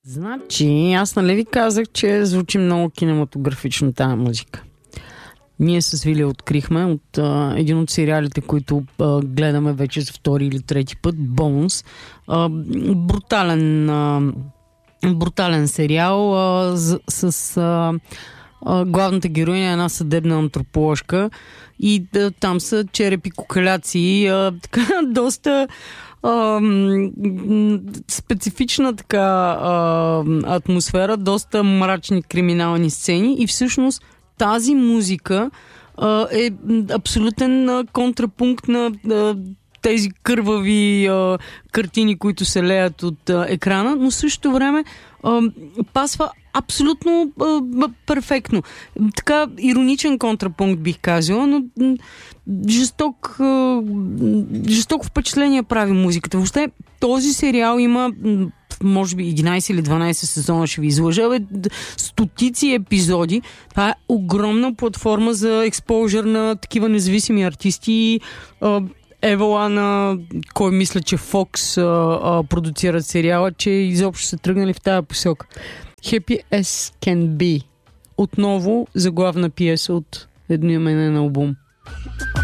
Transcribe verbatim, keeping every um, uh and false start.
Значи, аз нали ви казах, че звучи много кинематографично тази музика. Ние с Вили открихме от а, един от сериалите, които а, гледаме вече за втори или трети път, Bones. А, брутален, а, брутален сериал а, с, с а, а, главната героиня е една съдебна антроположка и да, там са черепи, кукаляци, а, така доста а, специфична така а, атмосфера, доста мрачни криминални сцени и всъщност тази музика а, е абсолютен а, контрапункт на а, тези кървави а, картини, които се леят от а, екрана, но в същото време а, пасва абсолютно а, перфектно. Така ироничен контрапункт бих казала, но жесток, а, жесток впечатление прави музиката. Въобще този сериал има може би единайсет или дванайсет сезона, ще ви излъжа, бе, стотици епизоди. Това е огромна платформа за експожър на такива независими артисти. Евала на кой мисля, че Fox а, а, продуцират сериала, че изобщо са тръгнали в тази посока. Happy as can be. Отново заглавна пиеса от едноименен албум.